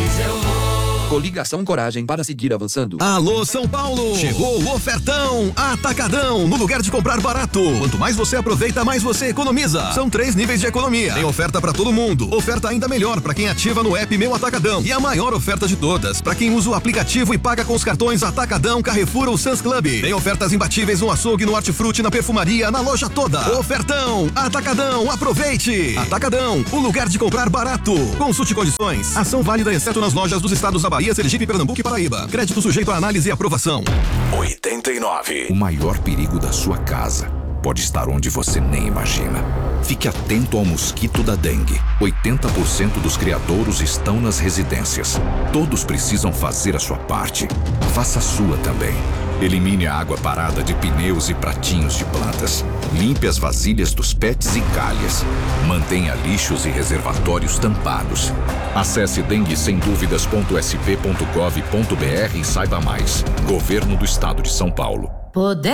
Coligação Coragem para seguir avançando. Alô, São Paulo! Chegou o ofertão Atacadão, no lugar de comprar barato. Quanto mais você aproveita, mais você economiza. São 3 níveis de economia. Tem oferta pra todo mundo. Oferta ainda melhor pra quem ativa no app Meu Atacadão. E a maior oferta de todas, pra quem usa o aplicativo e paga com os cartões Atacadão, Carrefour ou Sam's Club. Tem ofertas imbatíveis no açougue, no hortifruti, na perfumaria, na loja toda. Ofertão Atacadão, aproveite! Atacadão, o lugar de comprar barato. Consulte condições. Ação válida exceto nas lojas dos estados da Bahia, Sergipe, Pernambuco e Paraíba. Crédito sujeito a análise e aprovação. 89. O maior perigo da sua casa pode estar onde você nem imagina. Fique atento ao mosquito da dengue. 80% dos criadouros estão nas residências. Todos precisam fazer a sua parte. Faça a sua também. Elimine a água parada de pneus e pratinhos de plantas. Limpe as vasilhas dos pets e calhas. Mantenha lixos e reservatórios tampados. Acesse denguesemduvidas.sp.gov.br e saiba mais. Governo do Estado de São Paulo. Poder